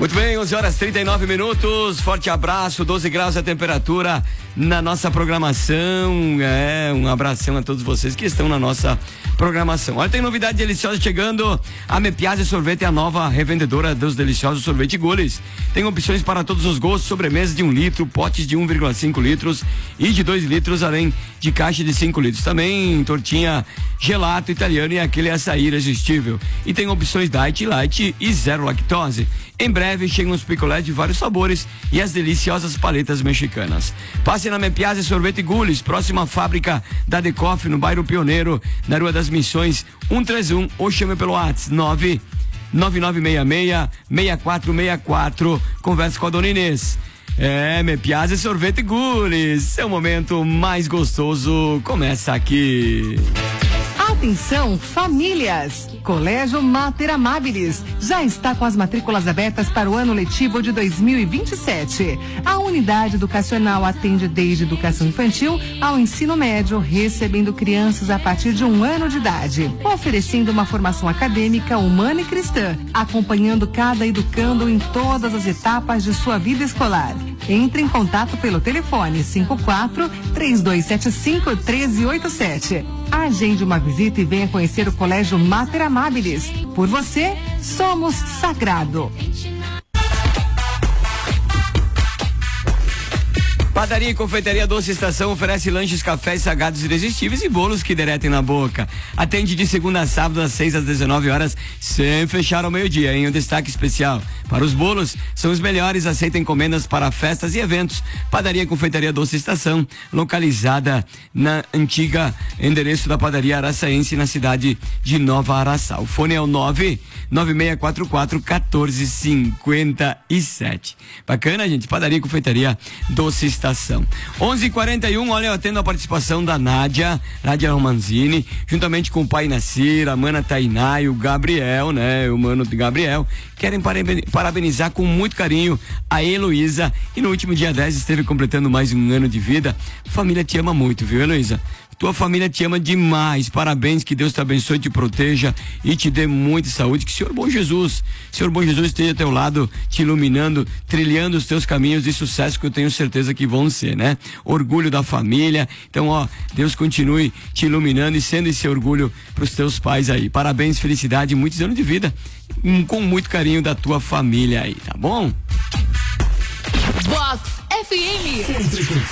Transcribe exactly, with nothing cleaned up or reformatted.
Muito bem, onze horas e trinta e nove minutos. Forte abraço, doze graus a temperatura na nossa programação. É, um abração a todos vocês que estão na nossa programação. Olha, tem novidade deliciosa chegando. A Mepiase Sorvete é a nova revendedora dos deliciosos sorvete Gules. Tem opções para todos os gostos, sobremesa de um litro, potes de um vírgula cinco litros e de dois litros, além de caixa de cinco litros. Também tortinha gelato italiano e aquele açaí irresistível. E tem opções diet, light e zero lactose. Em breve chegam os picolés de vários sabores e as deliciosas paletas mexicanas. Passe na Mepiase Sorvete Gules, próxima fábrica da Decoff, no bairro Pioneiro, na Rua das Missões, cento e trinta e um, ou chame pelo WhatsApp nove nove nove seis seis, seis quatro seis quatro. Converse com a dona Inês. É, Mepiase Sorvete Gules, seu momento mais gostoso começa aqui. Atenção, famílias! Colégio Mater Amabilis já está com as matrículas abertas para o ano letivo de dois mil e vinte e sete. A unidade educacional atende desde educação infantil ao ensino médio, recebendo crianças a partir de um ano de idade, oferecendo uma formação acadêmica, humana e cristã, acompanhando cada educando em todas as etapas de sua vida escolar. Entre em contato pelo telefone cinco quatro, três dois sete cinco, um três oito sete. Agende uma visita e venha conhecer o Colégio Mater Amabilis. Por você, somos sagrado. Padaria e Confeitaria Doce Estação oferece lanches, cafés salgados irresistíveis e bolos que derretem na boca. Atende de segunda a sábado, às seis às dezenove horas, sem fechar ao meio-dia, em um destaque especial. Para os bolos, são os melhores, aceita encomendas para festas e eventos. Padaria e Confeitaria Doce Estação, localizada na antiga endereço da Padaria Araçaense, na cidade de Nova Araçá. O fone é o nove nove seis quatro quatro, um quatro cinco sete. Bacana, gente? Padaria e Confeitaria Doce Estação. onze e quarenta e um, olha, eu atendo a participação da Nádia, Nádia Romanzini, juntamente com o pai Nacir, a mana Tainá e o Gabriel, né? O mano de Gabriel, querem parabenizar com muito carinho a Heloísa, que no último dia dez esteve completando mais um ano de vida. A família te ama muito, viu, Heloísa? Tua família te ama demais, parabéns, que Deus te abençoe, te proteja e te dê muita saúde, que o Senhor Bom Jesus, Senhor Bom Jesus esteja ao teu lado, te iluminando, trilhando os teus caminhos de sucesso, que eu tenho certeza que vão ser, né? Orgulho da família, então ó, Deus continue te iluminando e sendo esse orgulho pros teus pais aí. Parabéns, felicidade, muitos anos de vida, com muito carinho da tua família aí, tá bom? Vox F M.